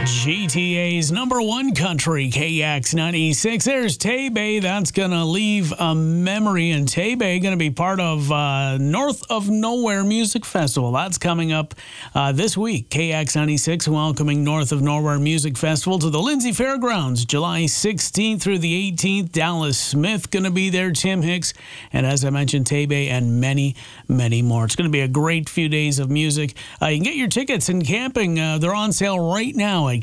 GTA's number one country, KX96. There's Tay-Bay. That's going to leave a memory. And Tay-Bay going to be part of North of Nowhere Music Festival. That's coming up this week. KX96 welcoming North of Nowhere Music Festival to the Lindsay Fairgrounds, July 16th through the 18th. Dallas Smith going to be there, Tim Hicks, and as I mentioned, Tay-Bay, and many, many more. It's going to be a great few days of music. You can get your tickets and camping. They're on sale right now at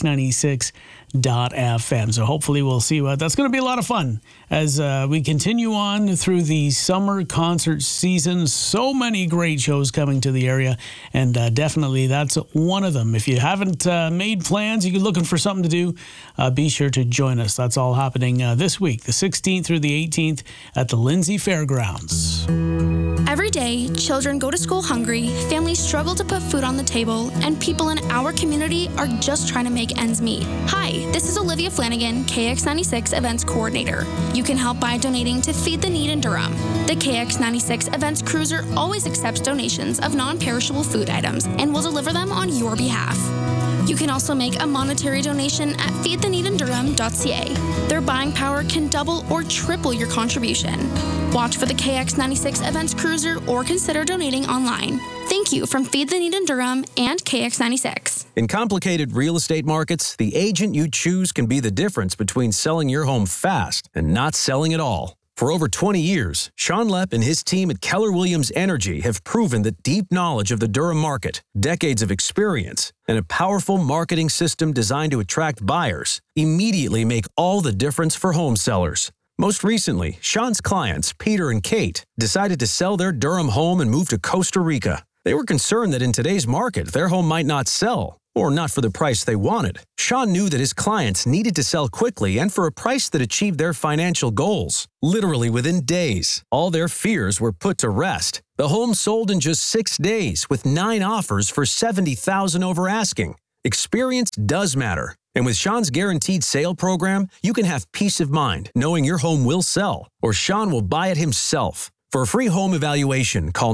KX96.FM. So hopefully we'll see what that's going to be a lot of fun as we continue on through the summer concert season. So many great shows coming to the area, and definitely that's one of them. If you haven't made plans, you're looking for something to do, be sure to join us. That's all happening this week, the 16th through the 18th at the Lindsay Fairgrounds. Every day, children go to school hungry, families struggle to put food on the table, and people in our community are just trying to make ends meet. Hi, this is Olivia Flanagan, KX96 Events Coordinator. You can help by donating to Feed the Need in Durham. The KX96 Events Cruiser always accepts donations of non-perishable food items and will deliver them on your behalf. You can also make a monetary donation at feedtheneedindurham.ca. Their buying power can double or triple your contribution. Watch for the KX96 Events Cruiser or consider donating online. Thank you from Feed the Need in Durham and KX96. In complicated real estate markets, the agent you choose can be the difference between selling your home fast and not selling at all. For over 20 years, Sean Lepp and his team at Keller Williams Energy have proven that deep knowledge of the Durham market, decades of experience, and a powerful marketing system designed to attract buyers immediately make all the difference for home sellers. Most recently, Sean's clients, Peter and Kate, decided to sell their Durham home and move to Costa Rica. They were concerned that in today's market, their home might not sell, or not for the price they wanted. Sean knew that his clients needed to sell quickly and for a price that achieved their financial goals. Literally within days, all their fears were put to rest. The home sold in just 6 days with 9 offers for $70,000 over asking. Experience does matter. And with Sean's Guaranteed Sale program, you can have peace of mind knowing your home will sell, or Sean will buy it himself. For a free home evaluation, call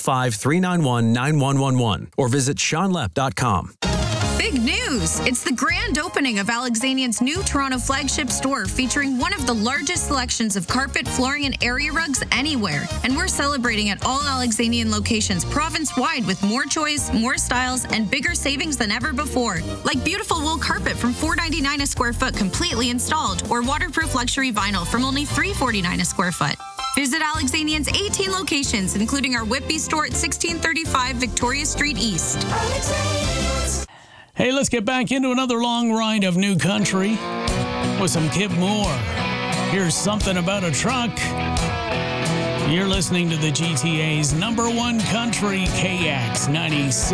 905-391-9111 or visit SeanLepp.com. Big news! It's the grand opening of Alexanian's new Toronto flagship store featuring one of the largest selections of carpet, flooring, and area rugs anywhere. And we're celebrating at all Alexanian locations province-wide with more choice, more styles, and bigger savings than ever before. Like beautiful wool carpet from $4.99 a square foot completely installed, or waterproof luxury vinyl from only $3.49 a square foot. Visit Alexanian's 18 locations, including our Whitby store at 1635 Victoria Street East. Hey, let's get back into another long ride of new country with some Kip Moore. Here's Something About a Truck. You're listening to the GTA's number one country, KX96.